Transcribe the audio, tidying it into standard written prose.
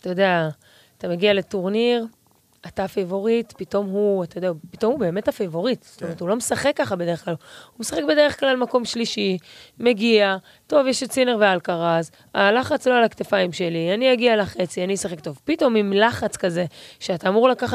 אתה יודע, אתה מגיע לטורניר, אתה הפייבוריט, פתאום הוא, אתה יודע, פתאום הוא באמת הפייבוריט. זאת אומרת, הוא לא משחק ככה בדרך כלל. הוא משחק בדרך כלל מקום שלישי, מגיע, טוב, יש את סינר ואלקרז, הלחץ לא על הכתפיים שלי, אני אגיע לחצי, אני אשחק טוב. פתאום עם לחץ כזה, שאתה אמור לקחת